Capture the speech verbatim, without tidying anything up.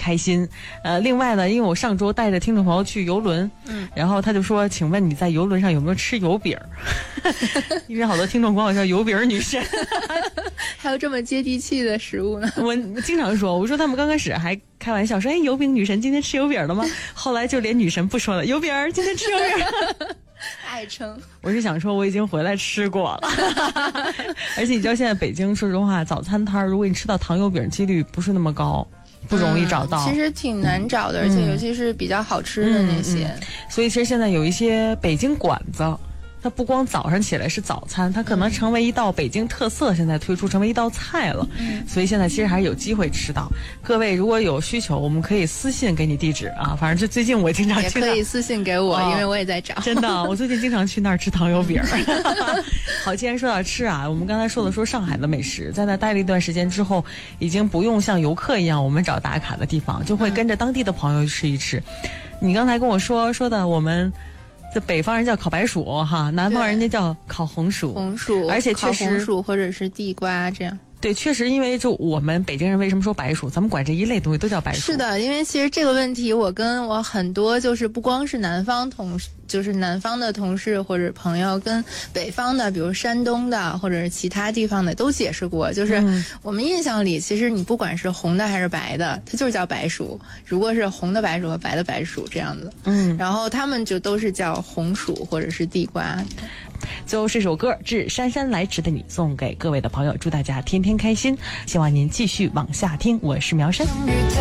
开心。呃，另外呢，因为我上周带着听众朋友去游轮，嗯，然后他就说，请问你在游轮上有没有吃油饼？因为好多听众管我叫油饼女神。 还有这么接地气的食物呢？ 我经常说，我说他们刚开始还开玩笑说，哎，油饼女神今天吃油饼了吗？后来就连女神不说了，油饼今天吃油饼。 爱称。 我是想说我已经回来吃过了。而且你知道现在北京说实话，早餐摊如果你吃到糖油饼几率不是那么高，不容易找到、 嗯、其实挺难找的、嗯、而且尤其是比较好吃的那些、嗯嗯、 所以其实现在有一些北京馆子，它不光早上起来是早餐，它可能成为一道北京特色，现在推出成为一道菜了、嗯、所以现在其实还是有机会吃到。各位如果有需求，我们可以私信给你地址啊，反正就最近我经常去也可以私信给我、哦、因为我也在找。 真的，我最近经常去那儿吃糖油饼。好，既然说到吃啊，我们刚才说了说上海的美食，在那待了一段时间之后，已经不用像游客一样我们找打卡的地方，就会跟着当地的朋友吃一吃、嗯、你刚才跟我说说的，我们这北方人叫烤白薯哈，南方人家叫烤红薯， 红薯， 而且确实烤红薯或者是地瓜这样。 对，确实，因为就我们北京人为什么说白薯，咱们管这一类东西都叫白薯。 是的，因为其实这个问题，我跟我很多就是不光是南方同事，就是南方的同事或者朋友，跟北方的，比如山东的或者是其他地方的都解释过，就是我们印象里，其实你不管是红的还是白的，它就是叫白薯。如果是红的白薯和白的白薯这样子，嗯，然后他们就都是叫红薯或者是地瓜。 最后这首歌《致姗姗来迟的你》送给各位的朋友，祝大家天天开心，希望您继续往下听。我是苗山。